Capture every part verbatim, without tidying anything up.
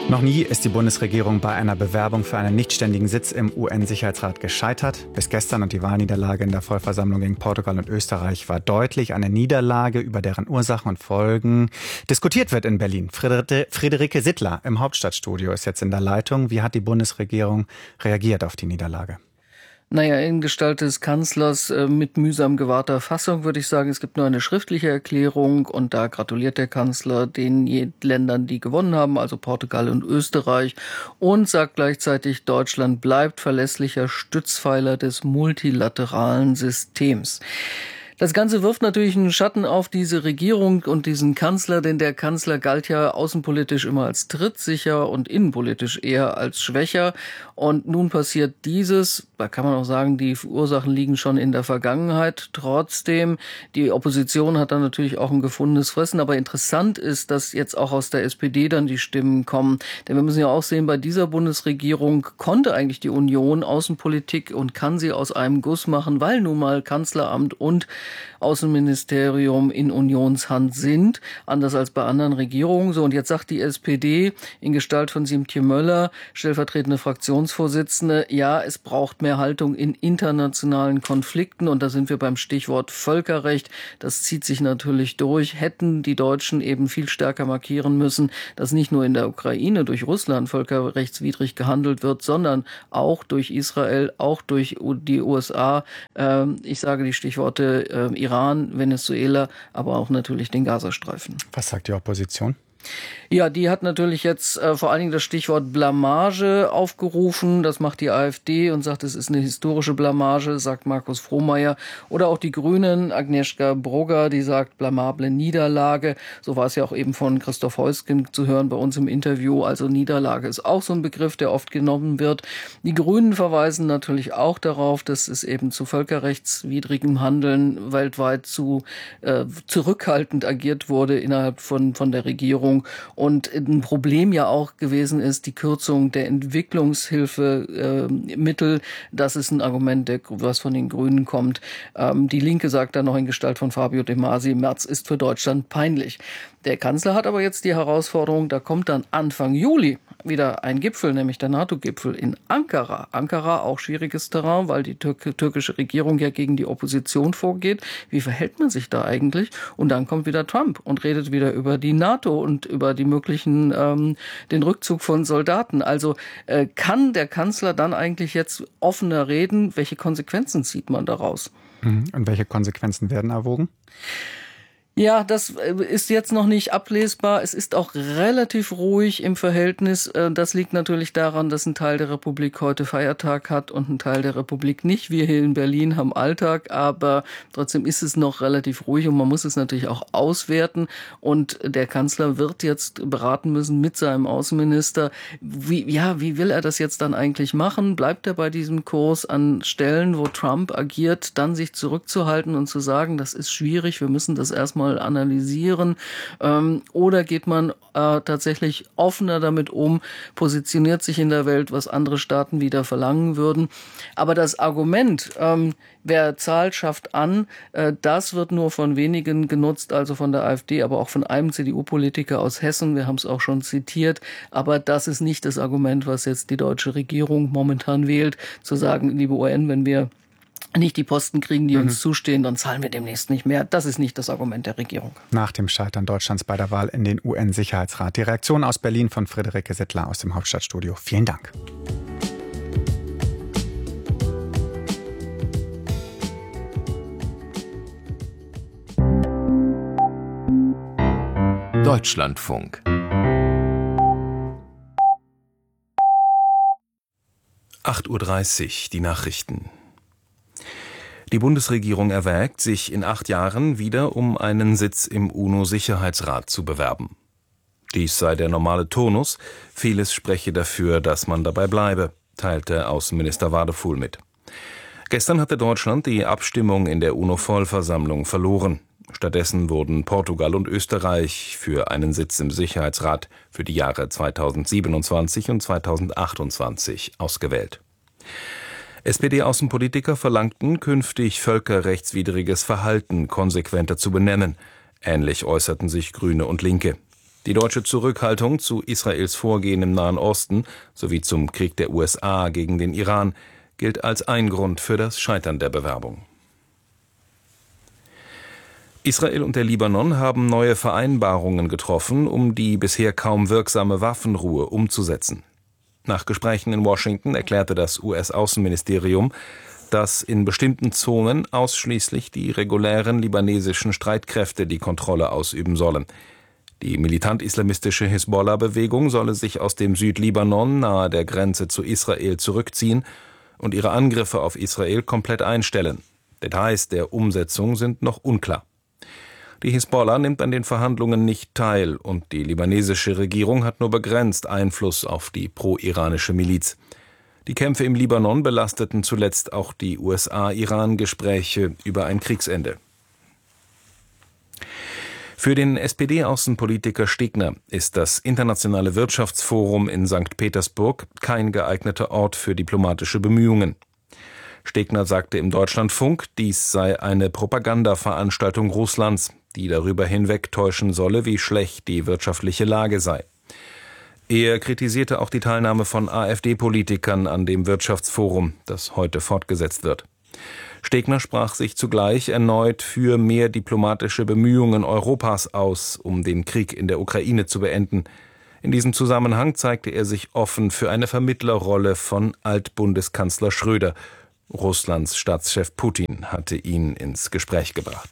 Noch nie ist die Bundesregierung bei einer Bewerbung für einen nichtständigen Sitz im U N-Sicherheitsrat gescheitert. Bis gestern und die Wahlniederlage in der Vollversammlung gegen Portugal und Österreich war deutlich. Eine Niederlage, über deren Ursachen und Folgen diskutiert wird in Berlin. Friederike Sittler im Hauptstadtstudio ist jetzt in der Leitung. Wie hat die Bundesregierung reagiert auf die Niederlage? Naja, in Gestalt des Kanzlers äh, mit mühsam gewahrter Fassung würde ich sagen, es gibt nur eine schriftliche Erklärung und da gratuliert der Kanzler den Ländern, die gewonnen haben, also Portugal und Österreich, und sagt gleichzeitig, Deutschland bleibt verlässlicher Stützpfeiler des multilateralen Systems. Das Ganze wirft natürlich einen Schatten auf diese Regierung und diesen Kanzler, denn der Kanzler galt ja außenpolitisch immer als trittsicher und innenpolitisch eher als schwächer. Und nun passiert dieses, da kann man auch sagen, die Ursachen liegen schon in der Vergangenheit. Trotzdem, die Opposition hat dann natürlich auch ein gefundenes Fressen. Aber interessant ist, dass jetzt auch aus der S P D dann die Stimmen kommen. Denn wir müssen ja auch sehen, bei dieser Bundesregierung konnte eigentlich die Union Außenpolitik und kann sie aus einem Guss machen, weil nun mal Kanzleramt und Außenministerium in Unionshand sind, anders als bei anderen Regierungen. So, und jetzt sagt die S P D in Gestalt von Siemtje Möller, stellvertretende Fraktionsvorsitzende, ja, es braucht mehr Haltung in internationalen Konflikten. Und da sind wir beim Stichwort Völkerrecht. Das zieht sich natürlich durch. Hätten die Deutschen eben viel stärker markieren müssen, dass nicht nur in der Ukraine durch Russland völkerrechtswidrig gehandelt wird, sondern auch durch Israel, auch durch die U S A. Ich sage die Stichworte Iran, Venezuela, aber auch natürlich den Gazastreifen. Was sagt die Opposition? Ja, die hat natürlich jetzt äh, vor allen Dingen das Stichwort Blamage aufgerufen. Das macht die AfD und sagt, es ist eine historische Blamage, sagt Markus Frohnmayer. Oder auch die Grünen, Agnieszka Brugger, die sagt blamable Niederlage. So war es ja auch eben von Christoph Heusgen zu hören bei uns im Interview. Also Niederlage ist auch so ein Begriff, der oft genommen wird. Die Grünen verweisen natürlich auch darauf, dass es eben zu völkerrechtswidrigem Handeln weltweit zu äh, zurückhaltend agiert wurde innerhalb von, von der Regierung. Und ein Problem ja auch gewesen ist die Kürzung der Entwicklungshilfemittel. Äh, das ist ein Argument, der, was von den Grünen kommt. Ähm, die Linke sagt dann noch in Gestalt von Fabio De Masi, März ist für Deutschland peinlich. Der Kanzler hat aber jetzt die Herausforderung, da kommt dann Anfang Juli wieder ein Gipfel, nämlich der NATO-Gipfel in Ankara. Ankara, auch schwieriges Terrain, weil die Tür- türkische Regierung ja gegen die Opposition vorgeht. Wie verhält man sich da eigentlich? Und dann kommt wieder Trump und redet wieder über die NATO und über die möglichen, ähm, den Rückzug von Soldaten. Also äh, kann der Kanzler dann eigentlich jetzt offener reden? Welche Konsequenzen zieht man daraus? Und welche Konsequenzen werden erwogen? Ja, das ist jetzt noch nicht ablesbar. Es ist auch relativ ruhig im Verhältnis. Das liegt natürlich daran, dass ein Teil der Republik heute Feiertag hat und ein Teil der Republik nicht. Wir hier in Berlin haben Alltag, aber trotzdem ist es noch relativ ruhig und man muss es natürlich auch auswerten. Und der Kanzler wird jetzt beraten müssen mit seinem Außenminister. Wie, ja, wie will er das jetzt dann eigentlich machen? Bleibt er bei diesem Kurs an Stellen, wo Trump agiert, dann sich zurückzuhalten und zu sagen, das ist schwierig, wir müssen das erstmal analysieren, ähm, oder geht man äh, tatsächlich offener damit um, positioniert sich in der Welt, was andere Staaten wieder verlangen würden. Aber das Argument, ähm, wer zahlt, schafft an, äh, das wird nur von wenigen genutzt, also von der AfD, aber auch von einem C D U-Politiker aus Hessen, wir haben es auch schon zitiert, aber das ist nicht das Argument, was jetzt die deutsche Regierung momentan wählt, zu sagen, liebe U N, wenn wir nicht die Posten kriegen, die uns mhm. zustehen, dann zahlen wir demnächst nicht mehr. Das ist nicht das Argument der Regierung. Nach dem Scheitern Deutschlands bei der Wahl in den U N-Sicherheitsrat. Die Reaktion aus Berlin von Friederike Sittler aus dem Hauptstadtstudio. Vielen Dank. Deutschlandfunk. acht Uhr dreißig, die Nachrichten. Die Bundesregierung erwägt, sich in acht Jahren wieder um einen Sitz im UNO-Sicherheitsrat zu bewerben. Dies sei der normale Turnus, vieles spreche dafür, dass man dabei bleibe, teilte Außenminister Wadefuhl mit. Gestern hatte Deutschland die Abstimmung in der UNO-Vollversammlung verloren. Stattdessen wurden Portugal und Österreich für einen Sitz im Sicherheitsrat für die Jahre zweitausendsiebenundzwanzig und zweitausendachtundzwanzig ausgewählt. S P D-Außenpolitiker verlangten, künftig völkerrechtswidriges Verhalten konsequenter zu benennen. Ähnlich äußerten sich Grüne und Linke. Die deutsche Zurückhaltung zu Israels Vorgehen im Nahen Osten sowie zum Krieg der U S A gegen den Iran gilt als ein Grund für das Scheitern der Bewerbung. Israel und der Libanon haben neue Vereinbarungen getroffen, um die bisher kaum wirksame Waffenruhe umzusetzen. Nach Gesprächen in Washington erklärte das U S-Außenministerium, dass in bestimmten Zonen ausschließlich die regulären libanesischen Streitkräfte die Kontrolle ausüben sollen. Die militant-islamistische Hisbollah-Bewegung solle sich aus dem Südlibanon nahe der Grenze zu Israel zurückziehen und ihre Angriffe auf Israel komplett einstellen. Details der Umsetzung sind noch unklar. Die Hisbollah nimmt an den Verhandlungen nicht teil und die libanesische Regierung hat nur begrenzt Einfluss auf die pro-iranische Miliz. Die Kämpfe im Libanon belasteten zuletzt auch die U S A-Iran-Gespräche über ein Kriegsende. Für den S P D-Außenpolitiker Stegner ist das Internationale Wirtschaftsforum in Sankt Petersburg kein geeigneter Ort für diplomatische Bemühungen. Stegner sagte im Deutschlandfunk, dies sei eine Propagandaveranstaltung Russlands, die darüber hinwegtäuschen solle, wie schlecht die wirtschaftliche Lage sei. Er kritisierte auch die Teilnahme von AfD-Politikern an dem Wirtschaftsforum, das heute fortgesetzt wird. Stegner sprach sich zugleich erneut für mehr diplomatische Bemühungen Europas aus, um den Krieg in der Ukraine zu beenden. In diesem Zusammenhang zeigte er sich offen für eine Vermittlerrolle von Altbundeskanzler Schröder. Russlands Staatschef Putin hatte ihn ins Gespräch gebracht.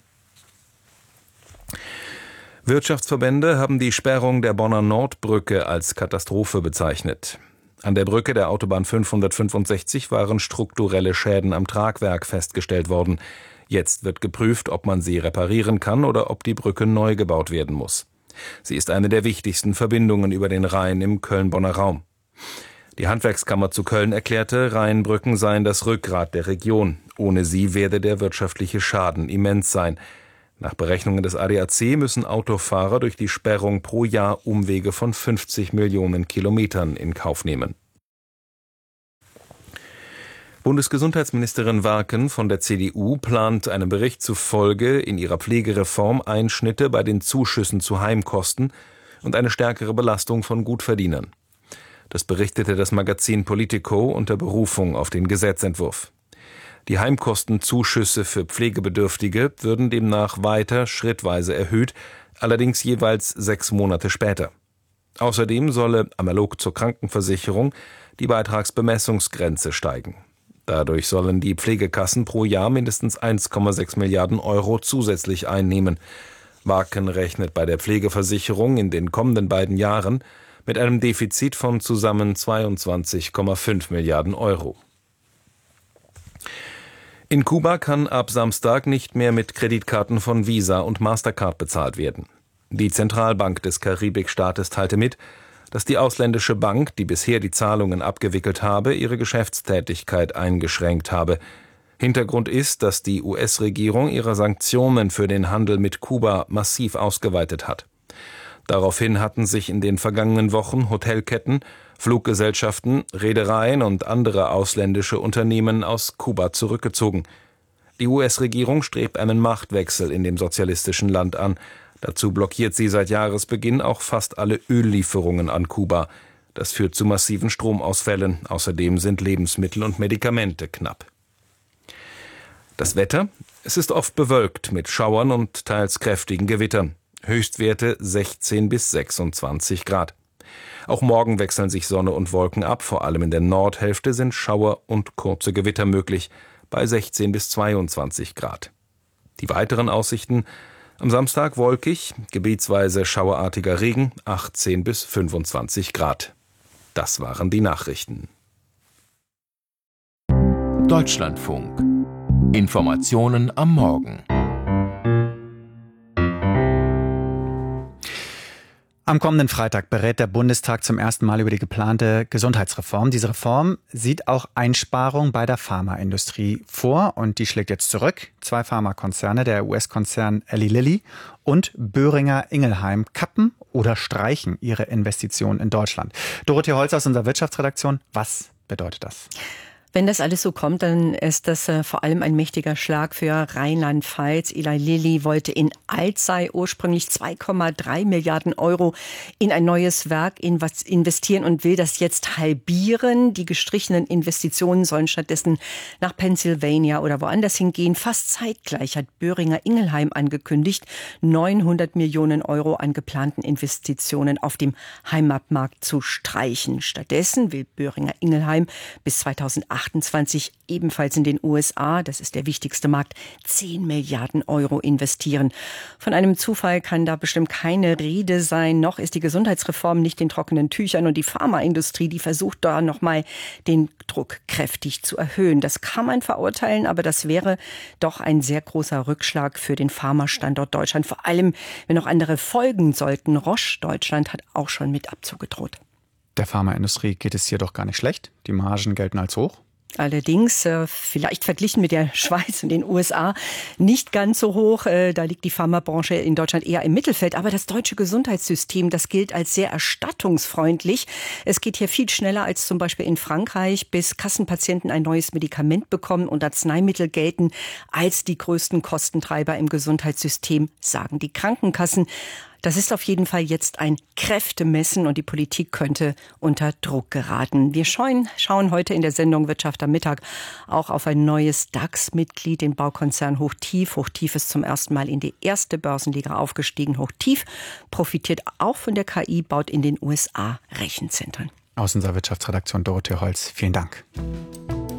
Wirtschaftsverbände haben die Sperrung der Bonner Nordbrücke als Katastrophe bezeichnet. An der Brücke der Autobahn fünfhundertfünfundsechzig waren strukturelle Schäden am Tragwerk festgestellt worden. Jetzt wird geprüft, ob man sie reparieren kann oder ob die Brücke neu gebaut werden muss. Sie ist eine der wichtigsten Verbindungen über den Rhein im Köln-Bonner Raum. Die Handwerkskammer zu Köln erklärte, Rheinbrücken seien das Rückgrat der Region. Ohne sie werde der wirtschaftliche Schaden immens sein. Nach Berechnungen des A D A C müssen Autofahrer durch die Sperrung pro Jahr Umwege von fünfzig Millionen Kilometern in Kauf nehmen. Bundesgesundheitsministerin Warken von der C D U plant einem Bericht zufolge in ihrer Pflegereform Einschnitte bei den Zuschüssen zu Heimkosten und eine stärkere Belastung von Gutverdienern. Das berichtete das Magazin Politico unter Berufung auf den Gesetzentwurf. Die Heimkostenzuschüsse für Pflegebedürftige würden demnach weiter schrittweise erhöht, allerdings jeweils sechs Monate später. Außerdem solle, analog zur Krankenversicherung, die Beitragsbemessungsgrenze steigen. Dadurch sollen die Pflegekassen pro Jahr mindestens eins Komma sechs Milliarden Euro zusätzlich einnehmen. Warken rechnet bei der Pflegeversicherung in den kommenden beiden Jahren mit einem Defizit von zusammen zweiundzwanzig Komma fünf Milliarden Euro. In Kuba kann ab Samstag nicht mehr mit Kreditkarten von Visa und Mastercard bezahlt werden. Die Zentralbank des Karibikstaates teilte mit, dass die ausländische Bank, die bisher die Zahlungen abgewickelt habe, ihre Geschäftstätigkeit eingeschränkt habe. Hintergrund ist, dass die U S-Regierung ihre Sanktionen für den Handel mit Kuba massiv ausgeweitet hat. Daraufhin hatten sich in den vergangenen Wochen Hotelketten, Fluggesellschaften, Reedereien und andere ausländische Unternehmen aus Kuba zurückgezogen. Die U S-Regierung strebt einen Machtwechsel in dem sozialistischen Land an. Dazu blockiert sie seit Jahresbeginn auch fast alle Öllieferungen an Kuba. Das führt zu massiven Stromausfällen. Außerdem sind Lebensmittel und Medikamente knapp. Das Wetter? Es ist oft bewölkt mit Schauern und teils kräftigen Gewittern. Höchstwerte sechzehn bis sechsundzwanzig Grad. Auch morgen wechseln sich Sonne und Wolken ab. Vor allem in der Nordhälfte sind Schauer und kurze Gewitter möglich, bei sechzehn bis zweiundzwanzig Grad. Die weiteren Aussichten: am Samstag wolkig, gebietsweise schauerartiger Regen, achtzehn bis fünfundzwanzig Grad. Das waren die Nachrichten. Deutschlandfunk. Informationen am Morgen. Am kommenden Freitag berät der Bundestag zum ersten Mal über die geplante Gesundheitsreform. Diese Reform sieht auch Einsparungen bei der Pharmaindustrie vor und die schlägt jetzt zurück. Zwei Pharmakonzerne, der U S-Konzern Eli Lilly und Boehringer Ingelheim, kappen oder streichen ihre Investitionen in Deutschland. Dorothee Holz aus unserer Wirtschaftsredaktion, was bedeutet das? Wenn das alles so kommt, dann ist das äh, vor allem ein mächtiger Schlag für Rheinland-Pfalz. Eli Lilly wollte in Alzey ursprünglich zwei Komma drei Milliarden Euro in ein neues Werk investieren und will das jetzt halbieren. Die gestrichenen Investitionen sollen stattdessen nach Pennsylvania oder woanders hingehen. Fast zeitgleich hat Boehringer Ingelheim angekündigt, neunhundert Millionen Euro an geplanten Investitionen auf dem Heimatmarkt zu streichen. Stattdessen will Boehringer Ingelheim bis zweitausendachtundzwanzig ebenfalls in den U S A, das ist der wichtigste Markt, zehn Milliarden Euro investieren. Von einem Zufall kann da bestimmt keine Rede sein. Noch ist die Gesundheitsreform nicht in trockenen Tüchern und die Pharmaindustrie, die versucht da nochmal den Druck kräftig zu erhöhen. Das kann man verurteilen, aber das wäre doch ein sehr großer Rückschlag für den Pharmastandort Deutschland. Vor allem, wenn noch andere folgen sollten. Roche Deutschland hat auch schon mit Abzug gedroht. Der Pharmaindustrie geht es hier doch gar nicht schlecht. Die Margen gelten als hoch. Allerdings, äh, vielleicht verglichen mit der Schweiz und den U S A, nicht ganz so hoch. Äh, da liegt die Pharmabranche in Deutschland eher im Mittelfeld. Aber das deutsche Gesundheitssystem, das gilt als sehr erstattungsfreundlich. Es geht hier viel schneller als zum Beispiel in Frankreich, bis Kassenpatienten ein neues Medikament bekommen und Arzneimittel gelten als die größten Kostentreiber im Gesundheitssystem, sagen die Krankenkassen. Das ist auf jeden Fall jetzt ein Kräftemessen und die Politik könnte unter Druck geraten. Wir schauen, schauen heute in der Sendung Wirtschaft am Mittag auch auf ein neues DAX-Mitglied, den Baukonzern Hochtief. Hochtief ist zum ersten Mal in die erste Börsenliga aufgestiegen. Hochtief profitiert auch von der K I, baut in den U S A Rechenzentren. Aus unserer Wirtschaftsredaktion Dorothee Holz, vielen Dank.